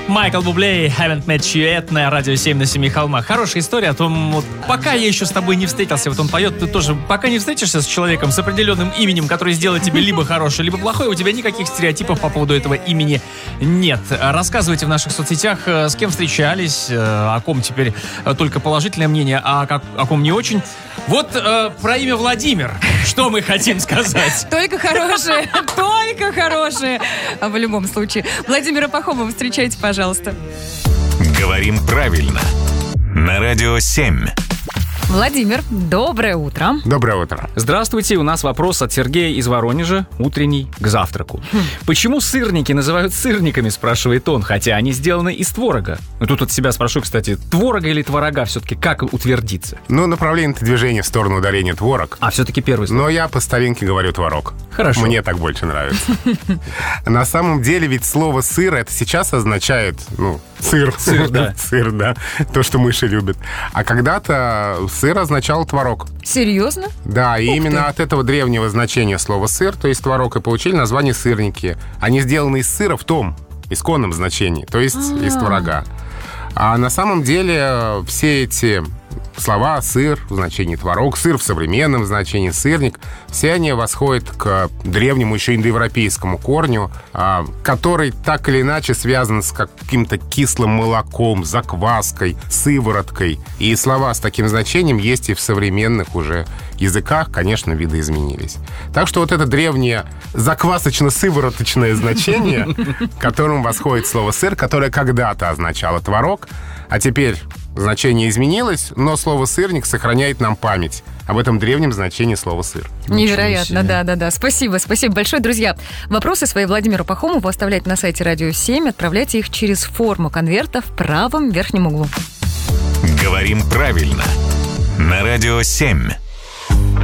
Майкл Бубле, Haven't Met You Yet на радио 7 на 7 холмах. Хорошая история о том, вот, пока я еще с тобой не встретился, вот он поет, ты тоже, пока не встретишься с человеком с определенным именем, который сделает тебе либо хорошее, либо плохое, у тебя никаких стереотипов по поводу этого имени нет. Рассказывайте в наших соцсетях, с кем встречались, о ком теперь только положительное мнение, а о ком не очень. Вот про имя Владимир, что мы хотим сказать? Только хорошие, только хорошие. А в любом случае. Владимира Пахомова встречайте, пожалуйста. Говорим правильно. На радио 7. Владимир, доброе утро. Доброе утро. Здравствуйте, у нас вопрос от Сергея из Воронежа, утренний, к завтраку. Почему сырники называют сырниками, спрашивает он, хотя они сделаны из творога? Ну, тут от себя спрошу, кстати, творога или творога все-таки, как утвердиться? Ну, направление движения в сторону ударения творог. А, все-таки первый слог. Но я по старинке говорю творог. Хорошо. Мне так больше нравится. На самом деле ведь слово «сыр» это сейчас означает, сыр. Сыр, да. Сыр, да. То, что мыши любят. А когда-то сыр означал творог. Серьезно? Да, и именно от этого древнего значения слова «сыр», то есть творог, и получили название сырники. Они сделаны из сыра в том исконном значении, то есть из творога. А на самом деле все эти слова «сыр» в значении «творог», «сыр» в современном значении «сырник», все они восходят к древнему еще индоевропейскому корню, который так или иначе связан с каким-то кислым молоком, закваской, сывороткой. И слова с таким значением есть и в современных уже языках, конечно, видоизменились. Так что вот это древнее заквасочно-сывороточное значение, к которому восходит слово «сыр», которое когда-то означало «творог», а теперь значение изменилось, но слово «сырник» сохраняет нам память об этом древнем значении слова «сыр». Невероятно, да. Спасибо большое, друзья. Вопросы свои Владимиру Пахомову оставляйте на сайте Радио 7, отправляйте их через форму конверта в правом верхнем углу. Говорим правильно. На радио 7.